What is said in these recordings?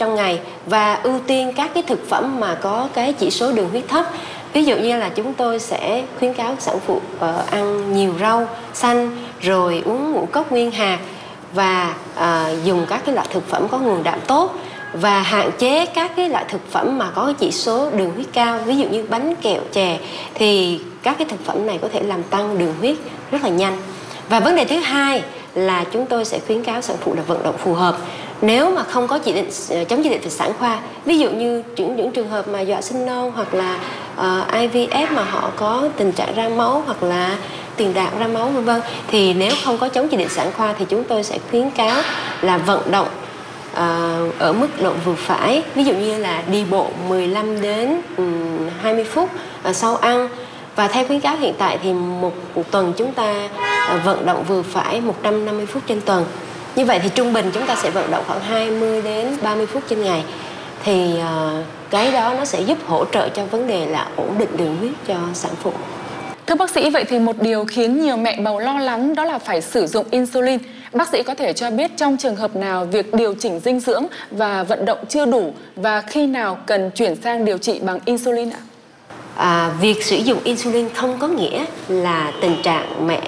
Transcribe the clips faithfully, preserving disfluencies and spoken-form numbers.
trong ngày và ưu tiên các cái thực phẩm mà có cái chỉ số đường huyết thấp. Ví dụ như là chúng tôi sẽ khuyến cáo sản phụ uh, ăn nhiều rau xanh, rồi uống ngũ cốc nguyên hạt và uh, dùng các cái loại thực phẩm có nguồn đạm tốt, và hạn chế các cái loại thực phẩm mà có cái chỉ số đường huyết cao, ví dụ như bánh kẹo, chè, thì các cái thực phẩm này có thể làm tăng đường huyết rất là nhanh. Và vấn đề thứ hai là chúng tôi sẽ khuyến cáo sản phụ là vận động phù hợp. Nếu mà không có chỉ định chống chỉ định về sản khoa, ví dụ như những, những trường hợp mà dọa sinh non hoặc là uh, i vê ép mà họ có tình trạng ra máu hoặc là tiền đạm ra máu vân vân, thì nếu không có chống chỉ định sản khoa thì chúng tôi sẽ khuyến cáo là vận động uh, ở mức độ vừa phải, ví dụ như là đi bộ mười lăm đến hai mươi phút uh, sau ăn. Và theo khuyến cáo hiện tại thì một, một tuần chúng ta uh, vận động vừa phải một trăm năm mươi phút trên tuần. Như vậy thì trung bình chúng ta sẽ vận động khoảng hai mươi đến ba mươi phút trên ngày. Thì uh, cái đó nó sẽ giúp hỗ trợ cho vấn đề là ổn định đường huyết cho sản phụ. Thưa bác sĩ, vậy thì một điều khiến nhiều mẹ bầu lo lắng đó là phải sử dụng insulin. Bác sĩ có thể cho biết trong trường hợp nào việc điều chỉnh dinh dưỡng và vận động chưa đủ và khi nào cần chuyển sang điều trị bằng insulin ạ? À, việc sử dụng insulin không có nghĩa là tình trạng mẹ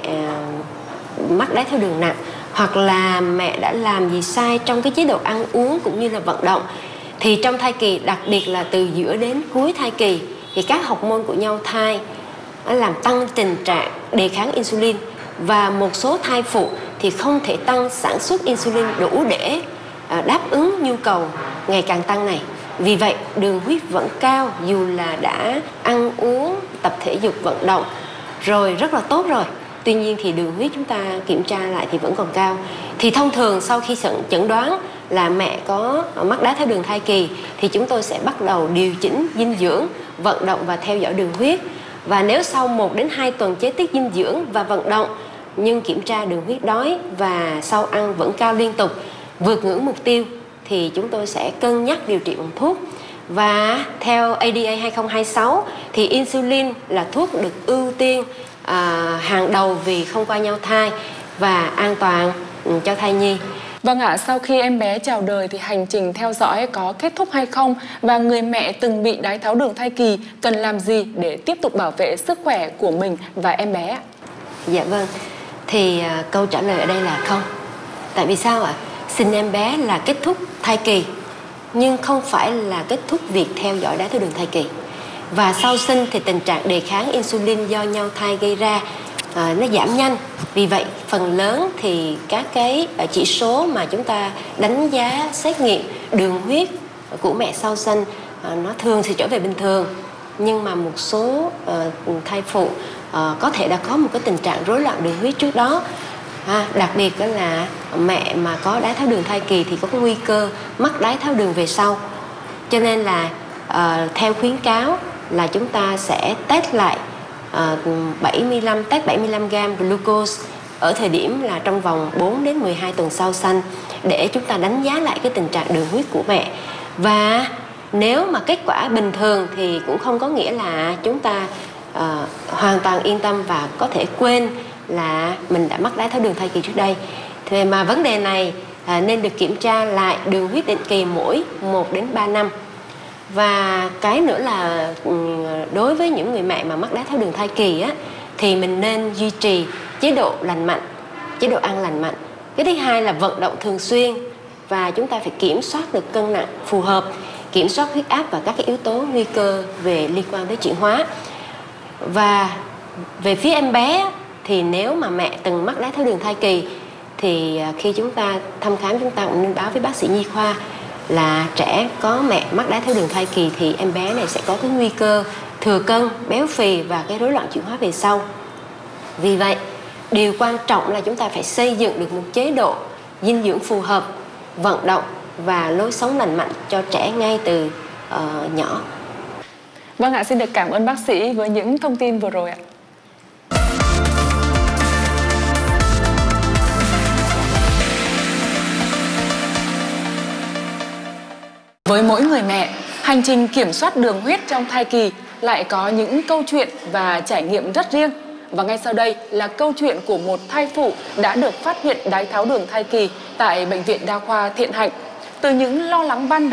mắc đái tháo đường nặng hoặc là mẹ đã làm gì sai trong cái chế độ ăn uống cũng như là vận động. Thì trong thai kỳ, đặc biệt là từ giữa đến cuối thai kỳ, thì các hormone của nhau thai làm tăng tình trạng đề kháng insulin, và một số thai phụ thì không thể tăng sản xuất insulin đủ để đáp ứng nhu cầu ngày càng tăng này. Vì vậy đường huyết vẫn cao dù là đã ăn uống, tập thể dục, vận động rồi rất là tốt rồi. Tuy nhiên thì đường huyết chúng ta kiểm tra lại thì vẫn còn cao. Thì thông thường sau khi chẩn đoán là mẹ có mắc đái tháo đường thai kỳ thì chúng tôi sẽ bắt đầu điều chỉnh dinh dưỡng, vận động và theo dõi đường huyết. Và nếu sau một đến hai tuần chế tiết dinh dưỡng và vận động nhưng kiểm tra đường huyết đói và sau ăn vẫn cao liên tục, vượt ngưỡng mục tiêu, thì chúng tôi sẽ cân nhắc điều trị bằng thuốc. Và theo a đê a hai không hai sáu thì insulin là thuốc được ưu tiên à, hàng đầu vì không qua nhau thai và an toàn cho thai nhi. Vâng ạ, sau khi em bé chào đời thì hành trình theo dõi có kết thúc hay không? Và người mẹ từng bị đái tháo đường thai kỳ cần làm gì để tiếp tục bảo vệ sức khỏe của mình và em bé ạ? Dạ vâng, thì à, câu trả lời ở đây là không. Tại vì sao ạ? Sinh em bé là kết thúc thai kỳ, nhưng không phải là kết thúc việc theo dõi đái tháo đường thai kỳ. Và sau sinh thì tình trạng đề kháng insulin do nhau thai gây ra à, nó giảm nhanh. Vì vậy phần lớn thì các cái chỉ số mà chúng ta đánh giá xét nghiệm đường huyết của mẹ sau sinh à, nó thường sẽ trở về bình thường. Nhưng mà một số uh, thai phụ uh, có thể đã có một cái tình trạng rối loạn đường huyết trước đó. À, đặc biệt đó là mẹ mà có đái tháo đường thai kỳ thì có cái nguy cơ mắc đái tháo đường về sau. Cho nên là uh, theo khuyến cáo là chúng ta sẽ test lại uh, bảy mươi lăm, test bảy mươi lăm gam glucose ở thời điểm là trong vòng bốn đến mười hai tuần sau sanh, để chúng ta đánh giá lại cái tình trạng đường huyết của mẹ. Và nếu mà kết quả bình thường thì cũng không có nghĩa là chúng ta uh, hoàn toàn yên tâm và có thể quên là mình đã mắc đái tháo đường thai kỳ trước đây. Thì mà vấn đề này à, nên được kiểm tra lại đường huyết định kỳ mỗi một đến ba năm. Và cái nữa là đối với những người mẹ mà mắc đái tháo đường thai kỳ á, thì mình nên duy trì chế độ lành mạnh, chế độ ăn lành mạnh. Cái thứ hai là vận động thường xuyên, và chúng ta phải kiểm soát được cân nặng phù hợp, kiểm soát huyết áp và các cái yếu tố nguy cơ về liên quan tới chuyển hóa. Và về phía em bé thì nếu mà mẹ từng mắc đái tháo đường thai kỳ thì khi chúng ta thăm khám, chúng ta cũng nên báo với bác sĩ nhi khoa là trẻ có mẹ mắc đái tháo đường thai kỳ thì em bé này sẽ có cái nguy cơ thừa cân, béo phì và cái rối loạn chuyển hóa về sau. Vì vậy điều quan trọng là chúng ta phải xây dựng được một chế độ dinh dưỡng phù hợp, vận động và lối sống lành mạnh cho trẻ ngay từ uh, nhỏ. Vâng ạ, xin được cảm ơn bác sĩ với những thông tin vừa rồi ạ. Với mỗi người mẹ, hành trình kiểm soát đường huyết trong thai kỳ lại có những câu chuyện và trải nghiệm rất riêng. Và ngay sau đây là câu chuyện của một thai phụ đã được phát hiện đái tháo đường thai kỳ tại Bệnh viện Đa khoa Thiện Hạnh. Từ những lo lắng ban đầu